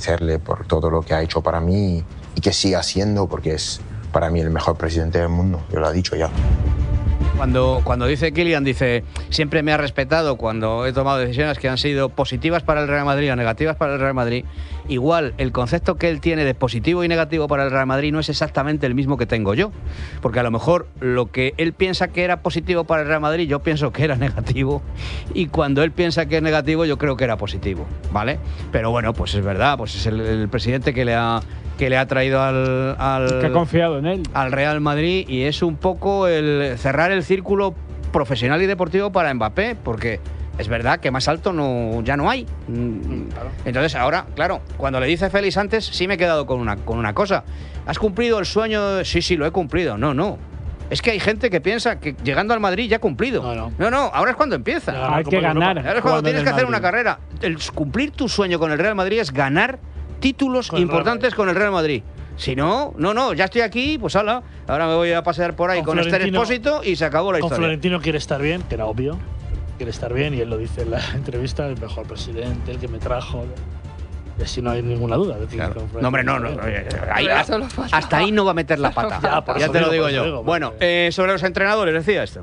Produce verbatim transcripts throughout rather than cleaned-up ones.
agradecerle por todo lo que ha hecho para mí y que siga haciendo, porque es para mí el mejor presidente del mundo, yo lo he dicho ya. Cuando, cuando dice Kylian, dice, siempre me ha respetado cuando he tomado decisiones que han sido positivas para el Real Madrid o negativas para el Real Madrid. Igual, el concepto que él tiene de positivo y negativo para el Real Madrid no es exactamente el mismo que tengo yo. Porque a lo mejor lo que él piensa que era positivo para el Real Madrid, yo pienso que era negativo. Y cuando él piensa que es negativo, yo creo que era positivo, ¿vale? Pero bueno, pues es verdad, pues es el, el presidente que le ha... que le ha traído al, al, que ha confiado en él. al Real Madrid, y es un poco el cerrar el círculo profesional y deportivo para Mbappé, porque es verdad que más alto no, ya no hay. Claro. Entonces ahora, claro, cuando le dice Félix antes, sí me he quedado con una, con una cosa. ¿Has cumplido el sueño? Sí, sí, lo he cumplido. No, no. Es que hay gente que piensa que llegando al Madrid ya ha cumplido. No, no, no, no ahora es cuando empieza. No, hay que ganar. Ahora es cuando tienes que hacer Madrid. Una carrera. El cumplir tu sueño con el Real Madrid es ganar títulos con importantes con el Real Madrid. Si no, no, no, ya estoy aquí, pues hala, ahora me voy a pasear por ahí con, con Esther Expósito y se acabó la con historia. Florentino quiere estar bien, que era obvio, quiere estar bien, y él lo dice en la entrevista, el mejor presidente, el que me trajo. Y así no hay ninguna duda. De claro. No, hombre, no, no. Ahí, hasta ahí no va a meter la pata. Ya, ya te lo digo yo. Digo, bueno, eh, sobre los entrenadores, decía esto.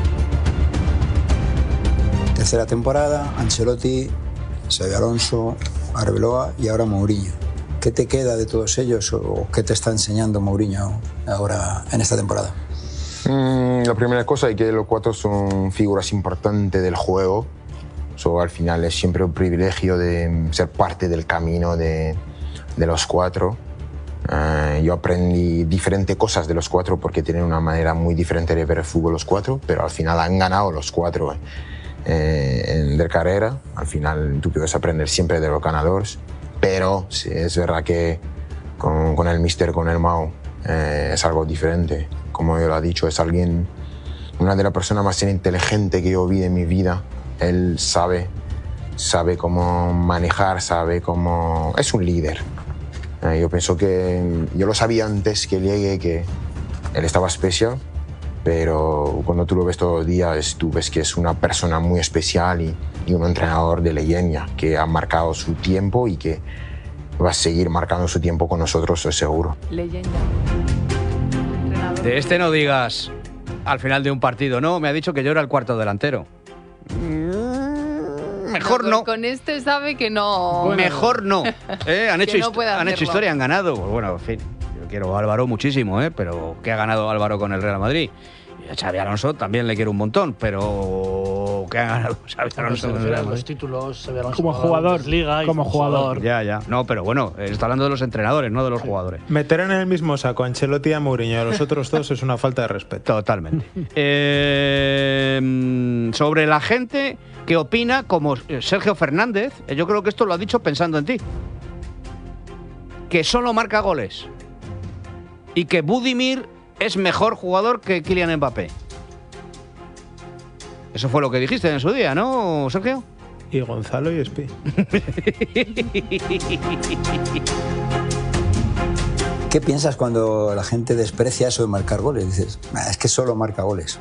Tercera temporada, Ancelotti, Xabi Alonso, Arbeloa y ahora Mourinho. ¿Qué te queda de todos ellos o qué te está enseñando Mourinho ahora en esta temporada? Mm, la primera cosa es que los cuatro son figuras importantes del juego. So, al final es siempre un privilegio de ser parte del camino de, de los cuatro. Uh, yo aprendí diferentes cosas de los cuatro porque tienen una manera muy diferente de ver el fútbol los cuatro, pero al final han ganado los cuatro eh, en la carrera. Al final tú puedes aprender siempre de los ganadores, pero sí, es verdad que con, con el míster, con el Mau, eh, es algo diferente. Como yo lo he dicho, es alguien, una de las personas más inteligentes que yo vi en mi vida. Él sabe, sabe cómo manejar, sabe cómo... Es un líder. Eh, yo pienso que... Yo lo sabía antes que llegue, que él estaba especial, pero cuando tú lo ves todos los días, tú ves que es una persona muy especial y, y un entrenador de leyenda que ha marcado su tiempo y que va a seguir marcando su tiempo con nosotros, estoy seguro. Leyenda. De este no digas al final de un partido, no, me ha dicho que yo era el cuarto delantero. Mejor no. Con este sabe que no. Bueno, mejor no. ¿Eh? Han, hecho, no han hecho historia, han ganado. Pues bueno, en fin. Yo quiero a Álvaro muchísimo, ¿eh? Pero ¿qué ha ganado Álvaro con el Real Madrid? Y a Xabi Alonso también le quiero un montón, pero ¿qué ha ganado Xabi Alonso con el Real Madrid? Los títulos, Xabi Alonso como jugador, Liga, como jugador. Ya, ya. No, pero bueno, está hablando de los entrenadores, no de los jugadores. Meter en el mismo saco a Ancelotti y a Mourinho a los otros dos es una falta de respeto. Totalmente. eh, sobre la gente que opina, como Sergio Fernández, yo creo que esto lo ha dicho pensando en ti, que solo marca goles y que Budimir es mejor jugador que Kylian Mbappé. Eso fue lo que dijiste en su día, ¿no, Sergio? Y Gonzalo y Espi. ¿Qué piensas cuando la gente desprecia eso de marcar goles? Dices, es que solo marca goles.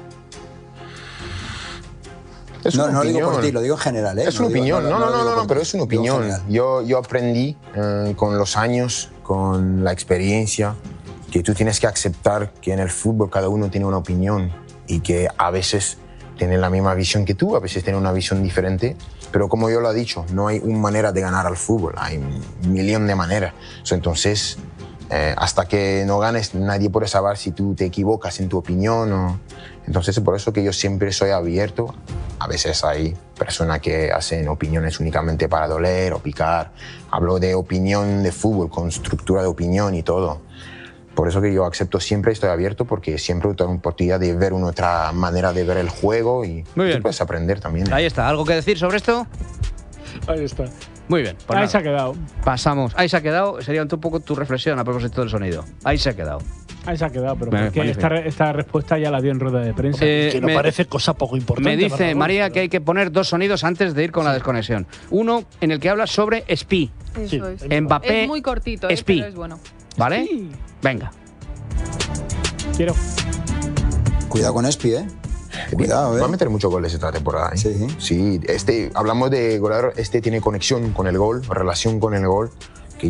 Es no, una no lo opinión. digo por ti, lo digo en general, ¿eh? Es no una digo, opinión, no, no, no, no, no pero es una opinión. Yo, yo aprendí eh, con los años, con la experiencia, que tú tienes que aceptar que en el fútbol cada uno tiene una opinión y que a veces tienen la misma visión que tú, a veces tienen una visión diferente, pero como yo lo he dicho, no hay una manera de ganar al fútbol, hay un millón de maneras. Entonces, eh, hasta que no ganes, nadie puede saber si tú te equivocas en tu opinión o... Entonces, por eso que yo siempre soy abierto. A veces hay personas que hacen opiniones únicamente para doler o picar. Hablo de opinión de fútbol, con estructura de opinión y todo. Por eso que yo acepto siempre, estoy abierto, porque siempre tengo oportunidad de ver una otra manera de ver el juego y Muy bien. tú puedes aprender también. Ahí está. ¿Algo que decir sobre esto? Ahí está. Muy bien. Pues ahí nada. Se ha quedado. Pasamos. Ahí se ha quedado. Sería un poco tu reflexión a propósito del sonido. Ahí se ha quedado. Ahí se ha quedado, pero porque esta, esta respuesta ya la dio en rueda de prensa. Eh, que no me, parece cosa poco importante. Me dice María que hay que poner dos sonidos antes de ir con sí. la desconexión. Uno en el que habla sobre Espi. Eso sí. es. Mbappé. Es muy cortito, eh, Espi. pero es bueno. ¿Vale? Sí. Venga. Quiero. Cuidado con Espi, ¿eh? Cuidado, ¿eh? Va a meter muchos goles esta temporada, ¿eh? Sí. Sí, este, hablamos de goleador, este tiene conexión con el gol, relación con el gol.